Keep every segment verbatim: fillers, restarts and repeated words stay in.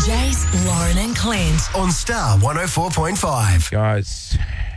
Jace, Lauren and Clint on Star one oh four point five. Guys,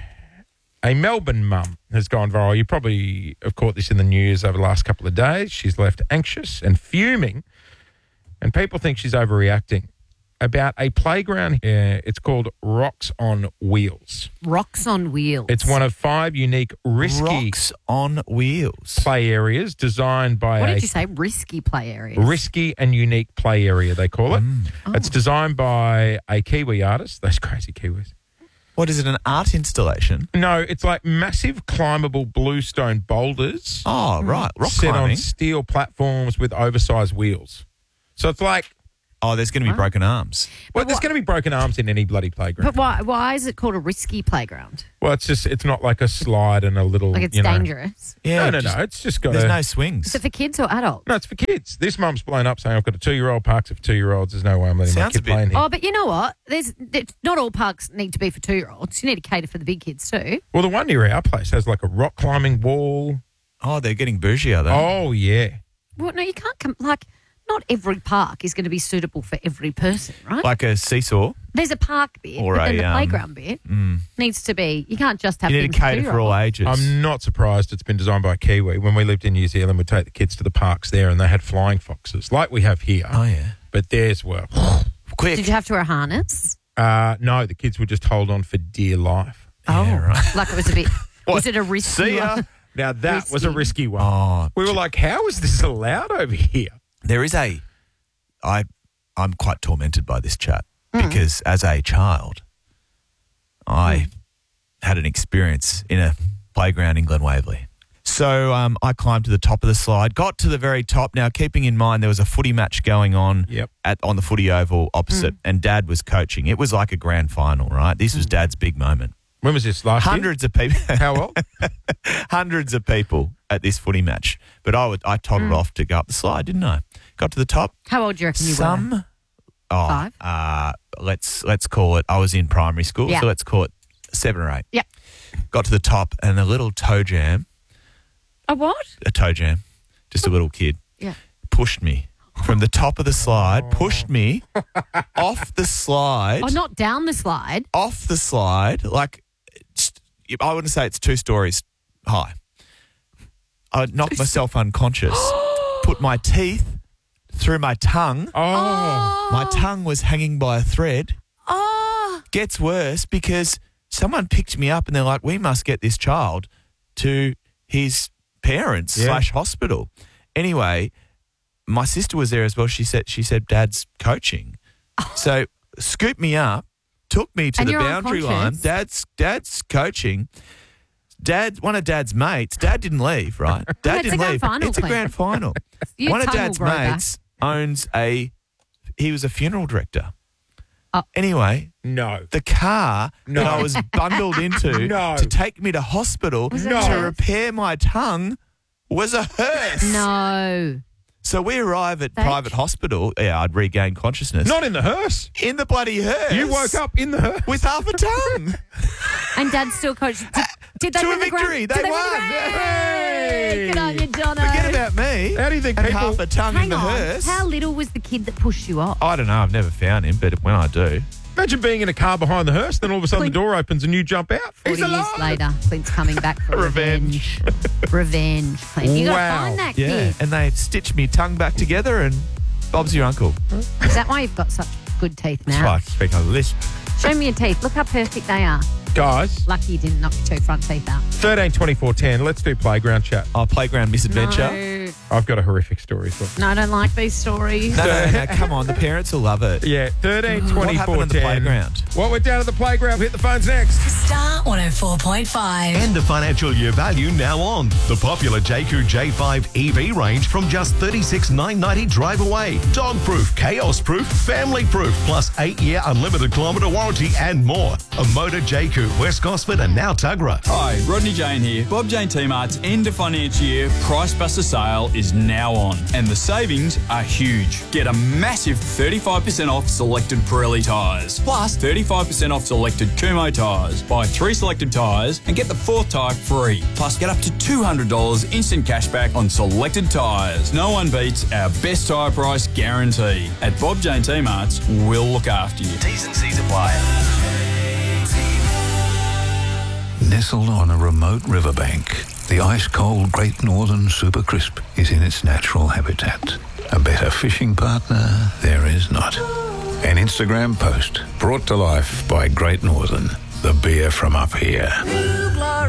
a Melbourne mum has gone viral. You probably have caught this in the news over the last couple of days. She's left anxious and fuming, and people think she's overreacting about a playground here. It's called Rocks on Wheels. Rocks on Wheels. It's one of five unique risky Rocks on Wheels. play areas designed by What a did you say? Risky play areas. risky and unique play area, they call it. Mm. Oh. It's designed by a Kiwi artist. Those crazy Kiwis. What is it, an art installation? No, it's like massive climbable bluestone boulders Oh, right. Rock set climbing. on steel platforms with oversized wheels. So it's like, Oh, there's going to be Wow. broken arms. well, But there's what- going to be broken arms in any bloody playground. But why why is it called a risky playground? Well, it's just, it's not like a slide and a little, Like it's you know. dangerous. Yeah, No, no, just- no. It's just got There's a, no swings. Is it for kids or adults? no, it's for kids. This mum's blown up saying, I've got a two-year-old, parks it for two-year-olds. There's no way I'm letting my Sounds a kid bit- play in here. Oh, but you know what? There's it's not all parks need to be for two-year-olds. You need to cater for the big kids too. Well, the one near our place has like a rock climbing wall. Oh, they're getting bougie, are they? Oh, yeah. Well, no, you can't come. Like, not every park is going to be suitable for every person, right? Like a seesaw. There's a park bit, Or but then a, the um, playground bit Mm. needs to be. You can't just have You need things to cater for all two-year-olds. ages. I'm not surprised it's been designed by a Kiwi. When we lived in New Zealand, we'd take the kids to the parks there and they had flying foxes like we have here. Oh, yeah. But theirs were. Quick. Did you have to wear a harness? Uh, no, the kids would just hold on for dear life. Yeah, oh, right. like it was a bit. What? Was it a risky See ya. one? Now, that was a Risky. risky one. Oh, We were like, how is this allowed over here? there is a. I, I'm quite tormented by this chat Mm. because as a child, I had an experience in a playground in Glen Waverley. So um, I climbed to the top of the slide, got to the very top. Now, keeping in mind there was a footy match going on Yep. at on the footy oval opposite, and Dad was coaching. It was like a grand final, right? This was Dad's big moment. When was this, last Hundreds of people, year? How old? hundreds of people at this footy match. But I would, I toggled off to go up the slide, didn't I? Got to the top. How old do you reckon you were? Some, oh, Five? Uh, let's let's call it. I was in primary school, Yeah. so let's call it seven or eight. Yeah. Got to the top, and a little toe jam, A what? a toe jam, just a little kid, Yeah. pushed me from the top of the slide, pushed me off the slide, Oh, not down the slide. off the slide, like just- I wouldn't say it's two stories high. I knocked myself unconscious, put my teeth through my tongue. Oh. My tongue was hanging by a thread. Oh, Gets worse because someone picked me up and they're like, we must get this child to his parents Yeah. slash hospital. Anyway, my sister was there as well. She said, she said, Dad's coaching. So scooped me up, took me to And the you're boundary line. unconscious? Dad's, Dad's coaching. Dad, one of Dad's mates, Dad didn't leave, right? Dad it's a didn't grand leave. final, it's a Clint. grand final. your One of tongue will Dad's grow back. mates owns a, he was a funeral director. Oh. Anyway, No. the car No. that I was bundled into No. to take me to hospital Was it to a hearse? repair my tongue was a hearse. No. So we arrive at Thank- private hospital. Yeah, I'd regained consciousness. Not in the hearse. in the bloody hearse. You woke up in the hearse. with half a tongue. And Dad still coached. Did, did they To a win the grand- victory. did They win the won. grand- Hey. Good on you, Jono. Forget about me. How do you think and people- half a tongue Hang in the on. hearse. How little was the kid that pushed you off? I don't know. I've never found him, but when I do, Imagine being in a car behind the hearse, then all of a sudden the door opens and you jump out. He's Forty years alive. later, Clint's coming back for Revenge. revenge. Revenge, Clint. You got to Wow. find that yeah. kid. And they stitched me tongue back together, and Bob's your uncle. Is that why you've got such good teeth That's now? why I speak on the list. Show me your teeth. Look how perfect they are. Guys, Lucky you didn't knock your two front teeth out. thirteen twenty-four ten. Let's do playground chat. Oh, playground misadventure. No, I've got a horrific story for you. no, I don't like these stories. No, no, no, come on. The parents will love it. Yeah, thirteen What twenty-four happened on the ten. playground? What went down at the playground? Hit the phones next. Star one oh four point five. And the financial year value now on. The popular J Q J five E V range from just thirty-six thousand nine hundred ninety drive away. Dog proof, chaos proof, family proof, plus eight year unlimited kilometre warranty and more. A Motor J Q, West Gosford and now Tuggerah. Hi, Rodney Jane here. Bob Jane T-Mart's end of financial year Price Buster sale is is now on, and the savings are huge. Get a massive thirty-five percent off selected Pirelli tyres, plus thirty-five percent off selected Kumho tyres. Buy three selected tyres and get the fourth tyre free. Plus, get up to two hundred dollars instant cashback on selected tyres. No one beats our best tyre price guarantee. At Bob Jane T-Marts, we'll look after you. T's and C's apply. Nestled on a remote riverbank, the ice-cold Great Northern Super Crisp is in its natural habitat. A better fishing partner there is not. An Instagram post brought to life by Great Northern, the beer from up here.